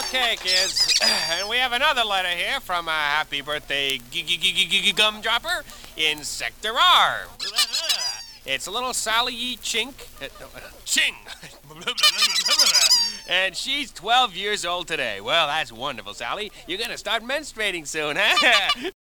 Okay, kids. And we have another letter here from a happy birthday gumdropper in Sector R. It's a little Sally E. Chink. Ching! And she's 12 years old today. Well, that's wonderful, Sally. You're gonna start menstruating soon, huh?